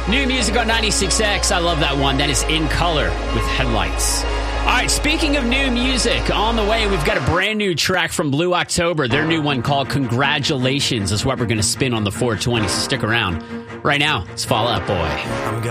New music on 96X. I love that one. That is In Color with Headlights. All right, speaking of new music, on the way, we've got a brand new track from Blue October. Their new one called Congratulations is what we're going to spin on the 420, so stick around. Right now, it's Fall Out Boy.